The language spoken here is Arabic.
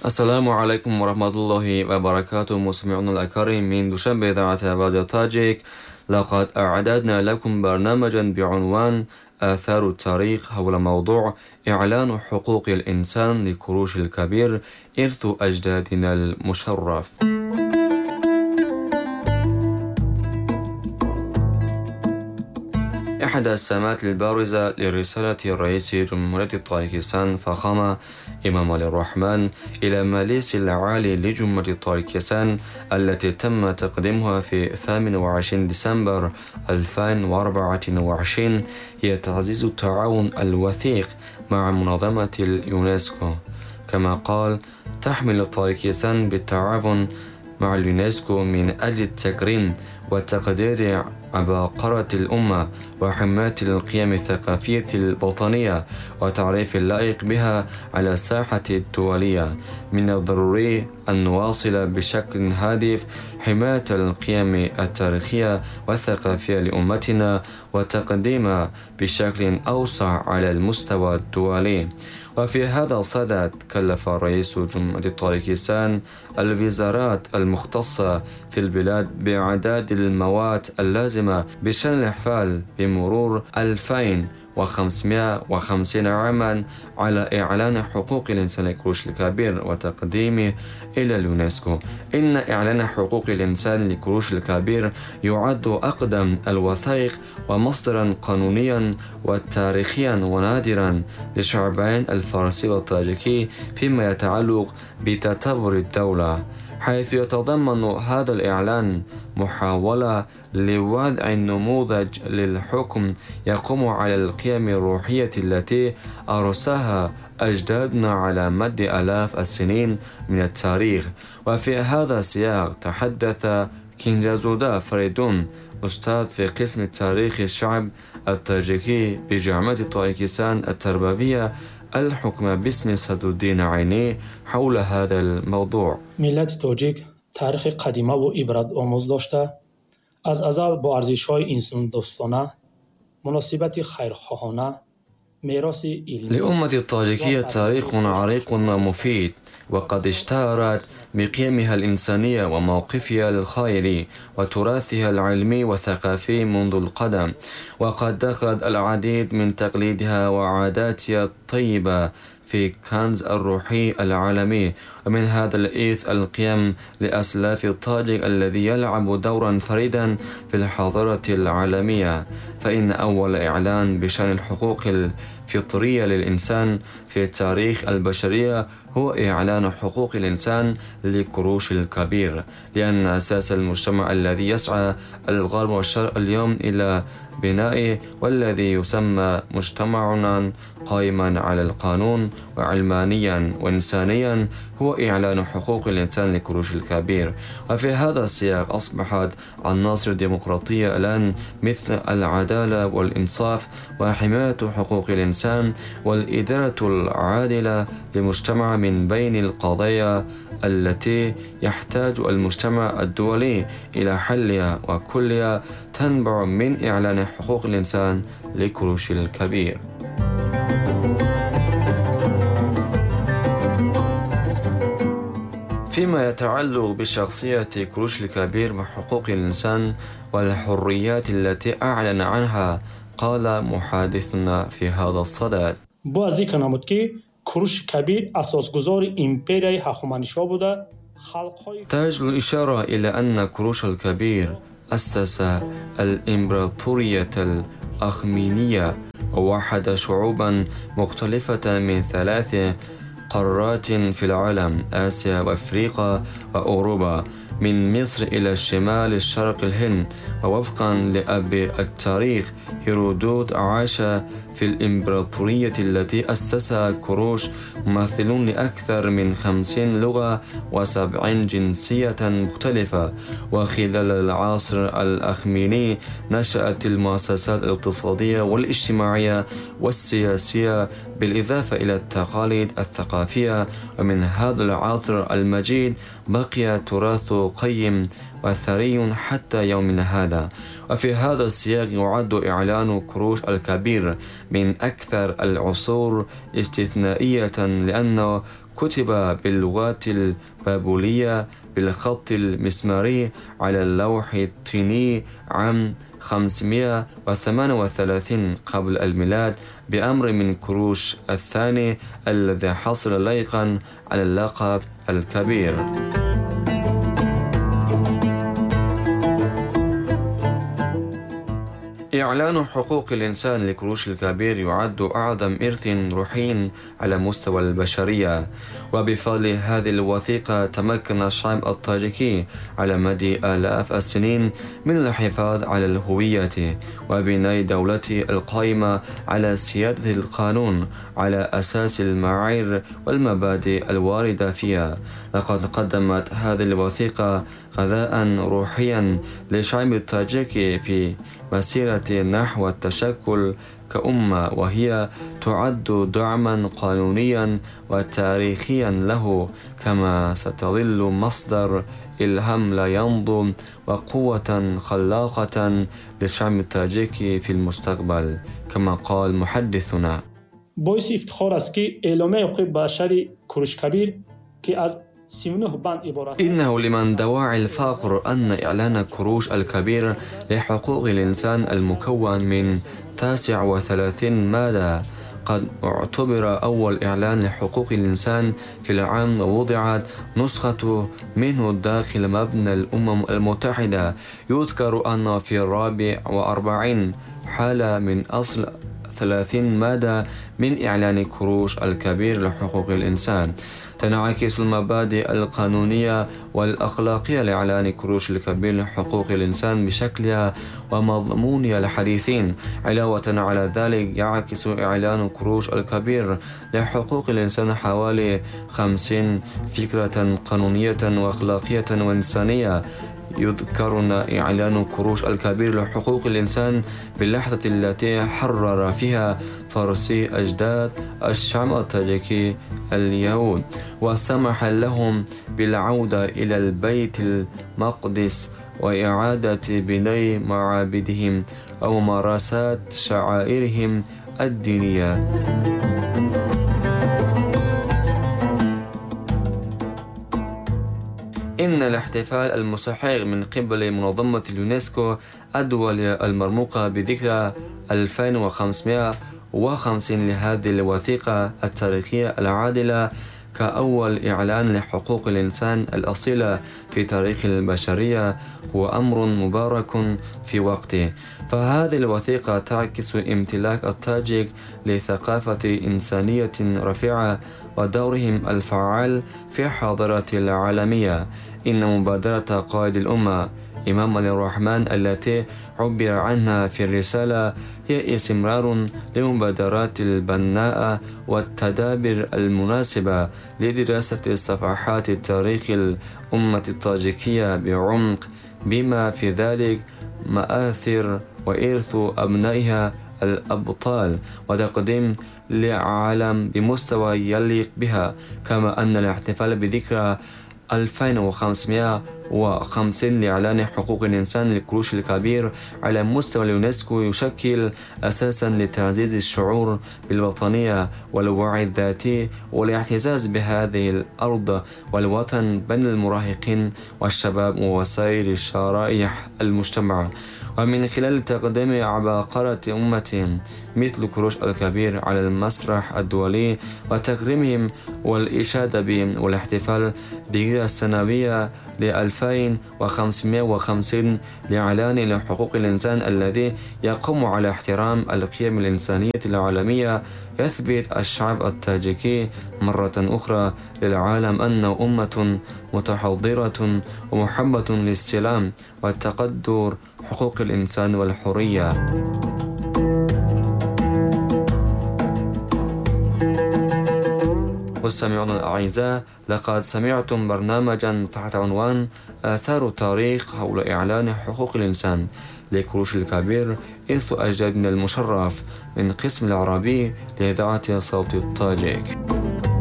السلام عليكم ورحمة الله وبركاته مستمعينا الأكارم من دوشنبه إذاعة راديو تاجيك. لقد أعددنا لكم برنامجا بعنوان آثار التاريخ حول موضوع إعلان حقوق الإنسان لكروش الكبير إرث أجدادنا المشرف. إحدى السمات البارزة لرسالة رئيس جمهورية طاجكستان فخامة إمام علي الرحمن إلى مجلس العالي لجمهورية طاجكستان التي تم تقديمها في 28 ديسمبر 2024 هي تعزيز التعاون الوثيق مع منظمة اليونسكو. كما قال، تحمل طاجكستان بالتعاون مع اليونسكو من أجل التكريم وتقدير عباقرة الأمة وحماية القيم الثقافية الوطنية وتعريف اللائق بها على الساحة الدولية. من الضروري أن نواصل بشكل هادف حماية القيم التاريخية والثقافية لأمتنا وتقديمها بشكل أوسع على المستوى الدولي. وفي هذا الصدد كلف رئيس جمهورية طاجكستان الوزارات المختصة في البلاد بإعداد المواد اللازمة بشأن الاحتفال بمرور 2550 عاما على إعلان حقوق الإنسان لكروش الكبير وتقديمه إلى اليونسكو. إن إعلان حقوق الإنسان لكروش الكبير يعد أقدم الوثائق ومصدرا قانونيا وتاريخيا ونادرا للشعبين الفارسي والطاجيكي فيما يتعلق بتطور الدولة، حيث يتضمن هذا الإعلان محاولة لوضع نموذج للحكم يقوم على القيم الروحية التي أرساها أجدادنا على مد آلاف السنين من التاريخ. وفي هذا السياق تحدث كينجازودا فريدون، أستاذ في قسم تاريخ الشعب الطاجيكي بجامعة طاجكستان التربوية الحكم باسم سعد الدين عينی حول هذا الموضوع. ملت تاجیک تاریخ قدیمه و عبرت آموز داشته، از ازل با ارزش‌های انسان دوستانه، مناسبت خیرخواهانه، میراث علمی. لأمة الطاجيكية تاريخ عريق ومفيد، وقد اشتهرت بقيمها الإنسانية وموقفها الخيري وتراثها العلمي والثقافي منذ القدم، وقد دخلت العديد من تقاليدها وعاداتها الطيبة في كنز الروحي العالمي. ومن هذا الإرث القيم لأسلاف الطاجك الذي يلعب دورا فريدا في الحضارة العالمية. فإن أول إعلان بشأن الحقوق الفطرية للإنسان في تاريخ البشرية هو إعلان حقوق الإنسان لكروش الكبير، لأن أساس المجتمع الذي يسعى الغرب والشرق اليوم إلى بنائه والذي يسمى مجتمعنا قائما على القانون وعلمانيا وإنسانيا هو إعلان حقوق الإنسان لكروش الكبير. وفي هذا السياق أصبحت عناصر الديمقراطية الآن مثل العدالة والإنصاف وحماية حقوق الإنسان والإدارة العادلة للمجتمع من بين القضايا التي يحتاج المجتمع الدولي إلى حلها، وكلها تنبع من إعلان حقوق الإنسان لكروش الكبير. فيما يتعلق بشخصية كروش الكبير وحقوق الإنسان والحريات التي أعلن عنها، قال محادثنا في هذا الصدد: بازی کنمود که کروش کبیر اساسگذار امپریای هخامنشی‌ها بوده. تجد الإشارة إلى أن كروش الكبير أسس الإمبراطورية الأخمينية ووحد شعوبا مختلفة من 3 قارات في العالم، آسيا وأفريقيا وأوروبا، من مصر إلى الشمال الشرق الهند. ووفقا لأب التاريخ هيرودوت عاش في الإمبراطورية التي أسسها كروش ممثلون لأكثر من 50 لغة و70 جنسية مختلفة. وخلال العصر الأخميني نشأت المؤسسات الاقتصادية والاجتماعية والسياسية بالإضافة إلى التقاليد الثقافية. ومن هذا العصر المجيد بقي تراث قيم وثري حتى يومنا هذا. وفي هذا السياق يعد إعلان كروش الكبير من أكثر العصور استثنائية، لأنه كتب باللغات البابلية بالخط المسماري على اللوح الطيني عام 538 قبل الميلاد بأمر من كروش الثاني الذي حصل لايقا على اللقب الكبير. إعلان حقوق الإنسان لكروش الكبير يعد أعظم إرث روحي على مستوى البشرية، وبفضل هذه الوثيقة تمكن الشعب الطاجيكي على مدى آلاف السنين من الحفاظ على الهوية وبناء دولته القائمة على سيادة القانون على أساس المعايير والمبادئ الواردة فيها. لقد قدمت هذه الوثيقة غذاء روحيا للشعب الطاجيكي في مسيرة نحو التشكل كأمة، وهي تعد دعما قانونيا وتاريخيا له، كما ستظل مصدر إلهام لا ينضب وقوة خلاقة للشعب التاجيكي في المستقبل، كما قال محدثنا. باعث افتخار است که اعلامه حقوق بشر کوروش کبیر که از 39 بند عبارت إنه لمن دواعي الفخر أن إعلان كروش الكبير لحقوق الإنسان المكون من 39 مادة قد اعتبر أول إعلان لحقوق الإنسان في العام، ووضعت نسخة منه داخل مبنى الأمم المتحدة. يذكر أن في 44 حالة من أصل 30 مادة من إعلان كروش الكبير لحقوق الإنسان تنعكس المبادئ القانونية والأخلاقية لإعلان كروش الكبير لحقوق الإنسان بشكلها ومضمونها الحديثين. علاوة على ذلك يعكس إعلان كروش الكبير لحقوق الإنسان حوالي 50 فكرة قانونية وأخلاقية وإنسانية. يذكرنا إعلان كروش الكبير لحقوق الإنسان باللحظة التي حرر فيها فارسي أجداد الشعب التاجيكي اليهود، وسمح لهم بالعودة إلى البيت المقدس وإعادة بناء معابدهم وممارسات شعائرهم الدينية. إن الاحتفال المستحق من قبل منظمة اليونسكو الدولية المرموقة بذكرى 2550 لهذه الوثيقة التاريخية العادلة كأول إعلان لحقوق الإنسان الأصيلة في تاريخ البشرية هو أمر مبارك في وقته. فهذه الوثيقة تعكس امتلاك التاجيك لثقافة إنسانية رفيعة ودورهم الفعال في الحاضرة العالمية. إن مبادرة قائد الأمة إمام علي الرحمن التي عبر عنها في الرسالة هي استمرار لمبادرات البناءة والتدابير المناسبة لدراسة صفحات تاريخ الأمة الطاجيكية بعمق، بما في ذلك مآثر وإرث أبنائها الأبطال، وتقديم لعالم بمستوى يليق بها. كما أن الاحتفال بذكرى 2550 لإعلان حقوق الإنسان لكروش الكبير على مستوى اليونسكو يشكل أساسا لتعزيز الشعور بالوطنية والوعي الذاتي والاعتزاز بهذه الأرض والوطن بين المراهقين والشباب ووسائل شرائح المجتمع، ومن خلال تقديم عباقرة أمتهم مثل كروش الكبير على المسرح الدولي وتكريمهم والإشادة بهم والاحتفال بالذكرى السنوية ل 2550 لإعلان حقوق الإنسان الذي يقوم على احترام القيم الإنسانية العالمية. يثبت الشعب التاجيكي مرة أخرى للعالم أنه أمة متحضرة ومحبة للسلام والتقدر حقوق الإنسان والحرية. مستمعون الأعزاء، لقد سمعتم برنامجا تحت عنوان آثار التاريخ حول إعلان حقوق الإنسان لكروش الكبير إرث أجدادنا المشرف من قسم العربي لإذاعة صوت الطاجيك.